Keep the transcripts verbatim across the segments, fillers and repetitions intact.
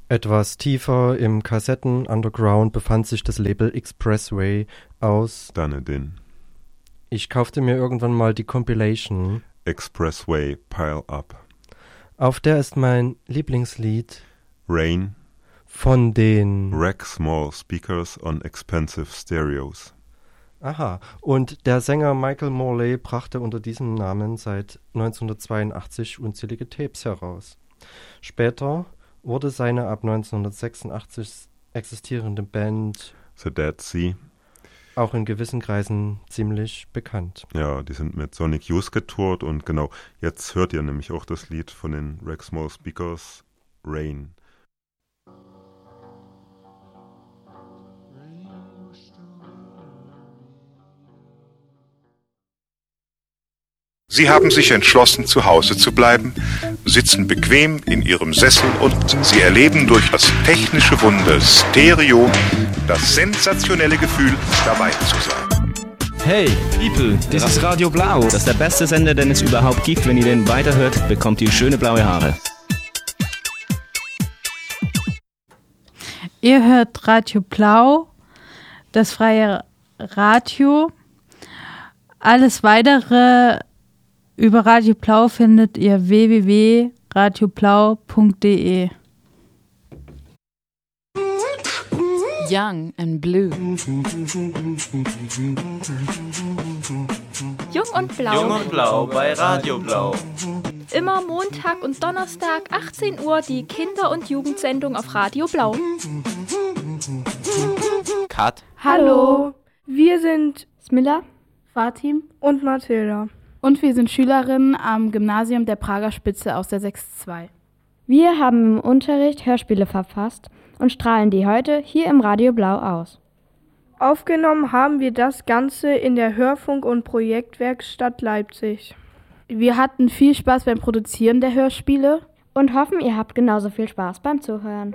Etwas tiefer im Kassetten-Underground befand sich das Label Expressway aus Dunedin. Ich kaufte mir irgendwann mal die Compilation Expressway Pile Up. Auf der ist mein Lieblingslied Rain von den Rack Small Speakers on Expensive Stereos. Aha, und der Sänger Michael Morley brachte unter diesem Namen seit neunzehnhundertzweiundachtzig unzählige Tapes heraus. Später wurde seine ab neunzehnhundertsechsundachtzig existierende Band The Dead Sea auch in gewissen Kreisen ziemlich bekannt. Ja, die sind mit Sonic Youth getourt und genau, jetzt hört ihr nämlich auch das Lied von den Rack Small Speakers, Rain. Sie haben sich entschlossen, zu Hause zu bleiben, sitzen bequem in ihrem Sessel und sie erleben durch das technische Wunder Stereo das sensationelle Gefühl, dabei zu sein. Hey, People, das ist Radio Blau. Das ist der beste Sender, den es überhaupt gibt. Wenn ihr den weiterhört, bekommt ihr schöne blaue Haare. Ihr hört Radio Blau, das freie Radio. Alles Weitere über Radio Blau findet ihr w w w punkt radioblau punkt d e. Young and Blue. Jung und Blau. Jung und Blau bei Radio Blau. Immer Montag und Donnerstag, achtzehn Uhr, die Kinder- und Jugendsendung auf Radio Blau. Cut. Hallo, wir sind Smilla, Fatim und Mathilda. Und wir sind Schülerinnen am Gymnasium der Prager Spitze aus der sechs zwei. Wir haben im Unterricht Hörspiele verfasst und strahlen die heute hier im Radio Blau aus. Aufgenommen haben wir das Ganze in der Hörfunk- und Projektwerkstatt Leipzig. Wir hatten viel Spaß beim Produzieren der Hörspiele und hoffen, ihr habt genauso viel Spaß beim Zuhören.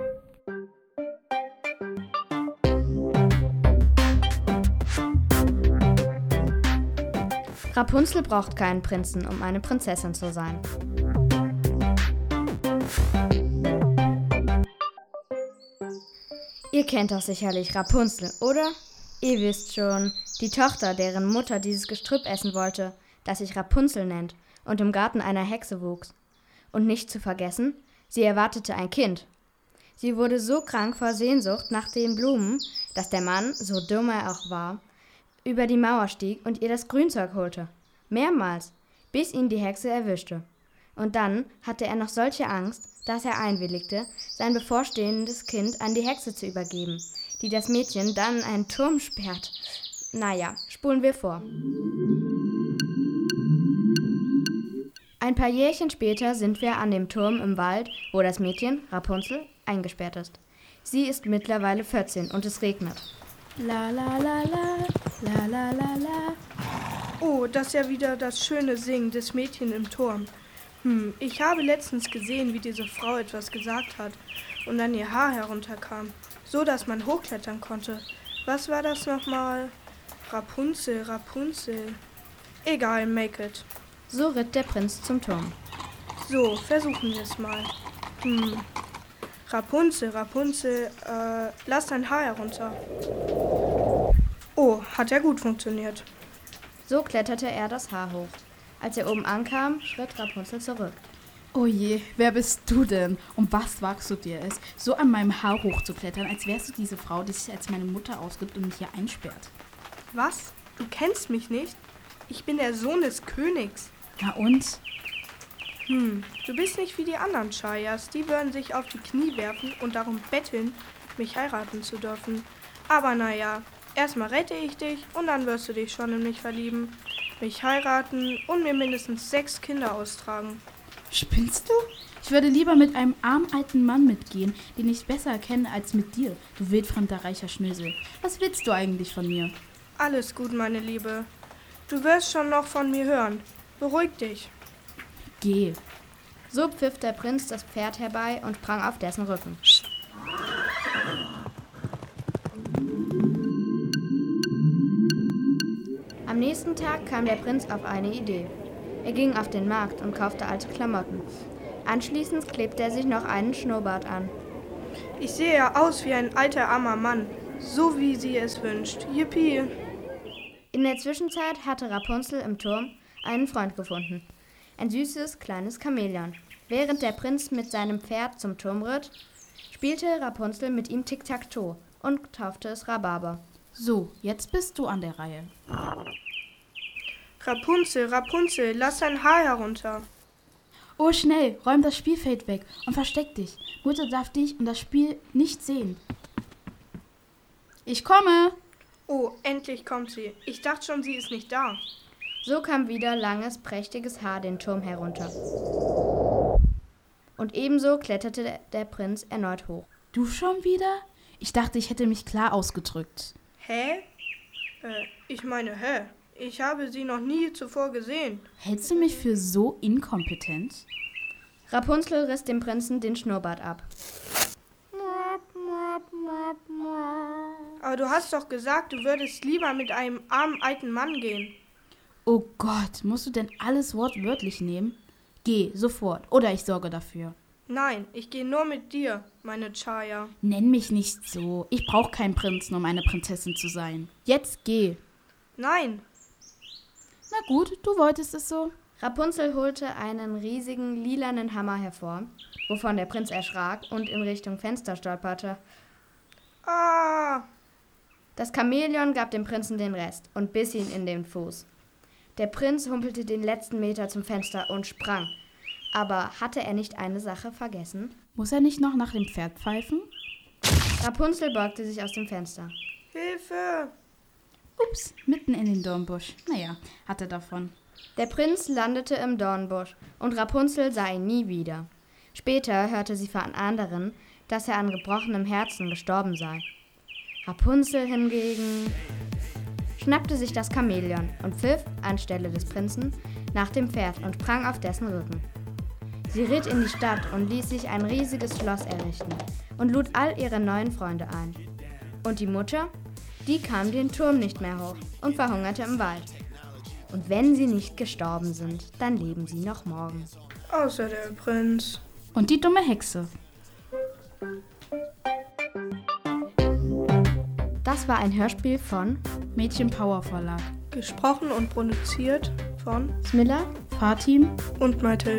Rapunzel braucht keinen Prinzen, um eine Prinzessin zu sein. Ihr kennt doch sicherlich Rapunzel, oder? Ihr wisst schon, die Tochter, deren Mutter dieses Gestrüpp essen wollte, das sich Rapunzel nennt und im Garten einer Hexe wuchs. Und nicht zu vergessen, sie erwartete ein Kind. Sie wurde so krank vor Sehnsucht nach den Blumen, dass der Mann, so dumm er auch war, über die Mauer stieg und ihr das Grünzeug holte. Mehrmals, bis ihn die Hexe erwischte. Und dann hatte er noch solche Angst, dass er einwilligte, sein bevorstehendes Kind an die Hexe zu übergeben, die das Mädchen dann in einen Turm sperrt. Naja, spulen wir vor. Ein paar Jährchen später sind wir an dem Turm im Wald, wo das Mädchen, Rapunzel, eingesperrt ist. Sie ist mittlerweile vierzehn und es regnet. La la la la, la la la la. Oh, das ist ja wieder das schöne Singen des Mädchen im Turm. Hm, ich habe letztens gesehen, wie diese Frau etwas gesagt hat und dann ihr Haar herunterkam, so dass man hochklettern konnte. Was war das nochmal? Rapunzel, Rapunzel. Egal, make it. So ritt der Prinz zum Turm. So, versuchen wir es mal. Hm. Rapunzel, Rapunzel, äh, lass dein Haar herunter. Oh, hat ja gut funktioniert. So kletterte er das Haar hoch. Als er oben ankam, schritt Rapunzel zurück. Oh je, wer bist du denn? Und was wagst du dir es, so an meinem Haar hochzuklettern, als wärst du diese Frau, die sich als meine Mutter ausgibt und mich hier einsperrt? Was? Du kennst mich nicht? Ich bin der Sohn des Königs. Na und? Hm, du bist nicht wie die anderen Shayas. Die würden sich auf die Knie werfen und darum betteln, mich heiraten zu dürfen. Aber naja, erstmal rette ich dich und dann wirst du dich schon in mich verlieben, mich heiraten und mir mindestens sechs Kinder austragen. Spinnst du? Ich würde lieber mit einem armen alten Mann mitgehen, den ich besser kenne als mit dir, du wildfremder reicher Schnösel. Was willst du eigentlich von mir? Alles gut, meine Liebe. Du wirst schon noch von mir hören. Beruhig dich. Geh. So pfiff der Prinz das Pferd herbei und sprang auf dessen Rücken. Am nächsten Tag kam der Prinz auf eine Idee. Er ging auf den Markt und kaufte alte Klamotten. Anschließend klebte er sich noch einen Schnurrbart an. Ich sehe ja aus wie ein alter armer Mann, so wie sie es wünscht. Yippie! In der Zwischenzeit hatte Rapunzel im Turm einen Freund gefunden. Ein süßes, kleines Chamäleon. Während der Prinz mit seinem Pferd zum Turm ritt, spielte Rapunzel mit ihm Tic-Tac-Toe und taufte es Rhabarber. So, jetzt bist du an der Reihe. Rapunzel, Rapunzel, lass dein Haar herunter. Oh, schnell, räum das Spielfeld weg und versteck dich. Mutter darf dich und das Spiel nicht sehen. Ich komme. Oh, endlich kommt sie. Ich dachte schon, sie ist nicht da. So kam wieder langes, prächtiges Haar den Turm herunter. Und ebenso kletterte der Prinz erneut hoch. Du schon wieder? Ich dachte, ich hätte mich klar ausgedrückt. Hä? Äh, ich meine, hä? Ich habe sie noch nie zuvor gesehen. Hältst du mich für so inkompetent? Rapunzel riss dem Prinzen den Schnurrbart ab. Aber du hast doch gesagt, du würdest lieber mit einem armen alten Mann gehen. Oh Gott, musst du denn alles wortwörtlich nehmen? Geh, sofort, oder ich sorge dafür. Nein, ich gehe nur mit dir, meine Chaya. Nenn mich nicht so. Ich brauche keinen Prinzen, um eine Prinzessin zu sein. Jetzt geh. Nein. Na gut, du wolltest es so. Rapunzel holte einen riesigen lilanen Hammer hervor, wovon der Prinz erschrak und in Richtung Fenster stolperte. Ah! Das Chamäleon gab dem Prinzen den Rest und biss ihn in den Fuß. Der Prinz humpelte den letzten Meter zum Fenster und sprang. Aber hatte er nicht eine Sache vergessen? Muss er nicht noch nach dem Pferd pfeifen? Rapunzel beugte sich aus dem Fenster. Hilfe! Ups, mitten in den Dornbusch. Naja, hatte davon. Der Prinz landete im Dornbusch und Rapunzel sah ihn nie wieder. Später hörte sie von anderen, dass er an gebrochenem Herzen gestorben sei. Rapunzel hingegen schnappte sich das Chamäleon und pfiff anstelle des Prinzen nach dem Pferd und sprang auf dessen Rücken. Sie ritt in die Stadt und ließ sich ein riesiges Schloss errichten und lud all ihre neuen Freunde ein. Und die Mutter, die kam den Turm nicht mehr hoch und verhungerte im Wald. Und wenn sie nicht gestorben sind, dann leben sie noch morgen. Außer der Prinz. Und die dumme Hexe. Das war ein Hörspiel von Mädchen Power Verlag. Gesprochen und produziert von Smilla, Fatim und Mathilde.